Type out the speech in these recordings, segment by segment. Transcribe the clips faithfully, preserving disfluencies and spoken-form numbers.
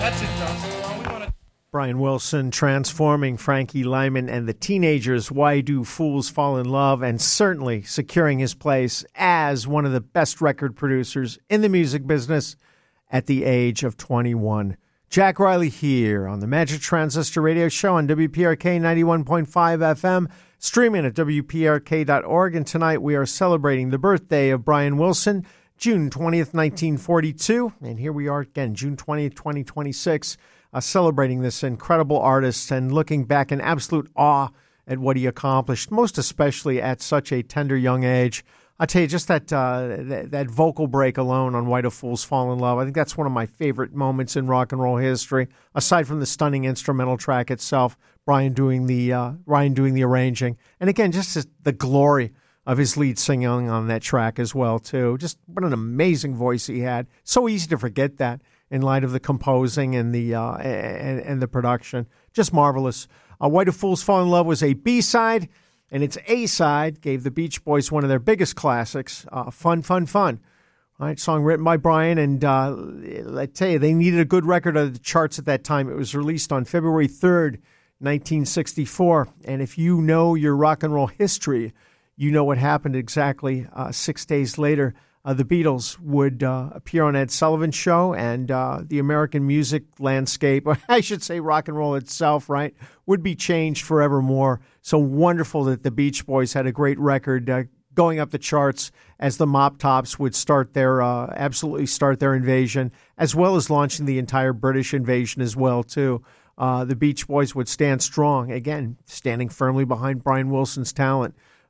That's it, John. We want to. Brian Wilson transforming Frankie Lyman and the Teenagers' Why Do Fools Fall in Love, and certainly securing his place as one of the best record producers in the music business at the age of twenty-one. Jack Riley here on the Magic Transistor Radio Show on W P R K ninety-one point five F M, streaming at W P R K dot org, and tonight we are celebrating the birthday of Brian Wilson, June twentieth, nineteen forty-two, and here we are again, June twentieth, twenty twenty-six, uh, celebrating this incredible artist and looking back in absolute awe at what he accomplished, most especially at such a tender young age. I'll tell you, just that, uh, that that vocal break alone on Why Do Fools Fall in Love, I think that's one of my favorite moments in rock and roll history, aside from the stunning instrumental track itself, Brian doing the uh, Ryan doing the arranging. And again, just the glory of his lead singing on that track as well, too. Just what an amazing voice he had. So easy to forget that in light of the composing and the uh, and, and the production. Just marvelous. Uh, Why Do Fools Fall in Love was a B-side, and its A-side gave the Beach Boys one of their biggest classics, uh, Fun, Fun, Fun. All right, song written by Brian, and uh, I tell you, they needed a good record of the charts at that time. It was released on February third, nineteen sixty-four, and if you know your rock and roll history, you know what happened exactly uh, six days later. Uh, the Beatles would uh, appear on Ed Sullivan's show, and uh, the American music landscape, or I should say rock and roll itself, right, would be changed forevermore. So wonderful that the Beach Boys had a great record uh, going up the charts as the Mop Tops would start their, uh, absolutely start their invasion, as well as launching the entire British invasion as well, too. Uh, the Beach Boys would stand strong, again, standing firmly behind Brian Wilson's talent.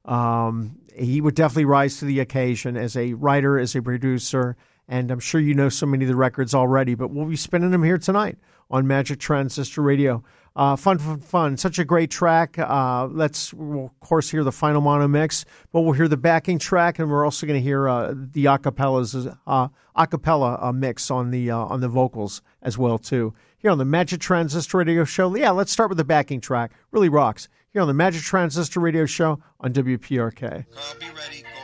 Um, he would definitely rise to the occasion as a writer, as a producer, and I'm sure you know so many of the records already, but we'll be spinning them here tonight on Magic Transistor Radio. Uh, fun, fun, fun. Such a great track. Uh, let's, we'll, of course, hear the final mono mix, but we'll hear the backing track, and we're also going to hear uh, the acapellas, uh, acapella uh, mix on the uh, on the vocals as well, too. Here on the Magic Transistor Radio Show. Yeah, let's start with the backing track. Really rocks. Here on the Magic Transistor Radio Show on W P R K. Uh, be ready.